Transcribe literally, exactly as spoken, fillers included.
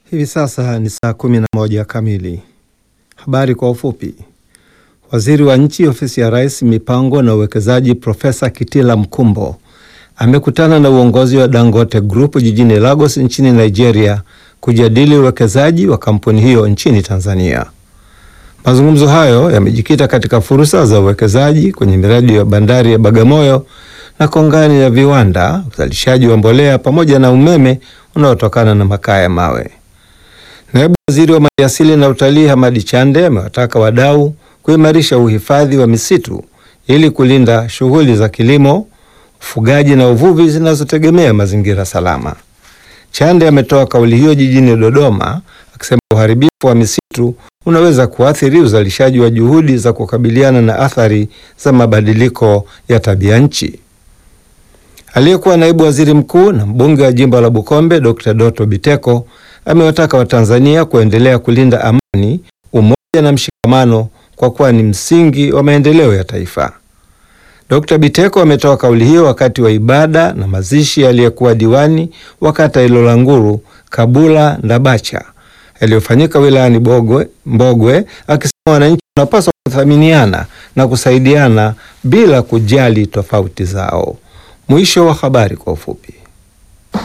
Hivi sasa ni saa kumi na moja kamili. Habari kwa ufupi. Waziri wa Nchi, Ofisi ya Rais, Mipango na Uwekezaji, Profesa Kitila Mkumbo amekutana na uongozi wa Dangote Group jijini Lagos nchini Nigeria kujadili uwekezaji wa kampuni hiyo nchini Tanzania. Mazungumzo hayo yamejikita katika fursa za uwekezaji kwenye miradi ya bandari ya Bagamoyo na kongani ya viwanda, uzalishaji wa mbolea pamoja na umeme unaotokana na makaa ya mawe. Naibu Waziri wa Maliasili na Utalii Hamadi Chande amewataka wadau kuimarisha uhifadhi wa misitu ili kulinda shughuli za kilimo, ufugaji na uvuvi zinazotegemea mazingira salama. Chande ametoa kauli hiyo jijini Dodoma akisema uharibifu wa misitu unaweza kuathiri uzalishaji wa juhudi za kukabiliana na athari za mabadiliko ya tabia nchi. Aliyekuwa naibu waziri mkuu na mbunge wa jimbo la Bukombe Dokta Doto Biteko amewataka Watanzania kuendelea kulinda amani, umoja na mshikamano kwa kuwa ni msingi wa maendeleo ya taifa. Dokta Biteko ametoa kauli hiyo wakati wa ibada na mazishi aliyekuwa diwani wa kata Ilala Nguru Kabula Ndabacha yaliyofanyika wilayani Mbogwe, Mbogwe akisema wananchi wanapaswa kuthaminiana na kusaidiana bila kujali tofauti zao. Mwisho wa habari kwa ufupi.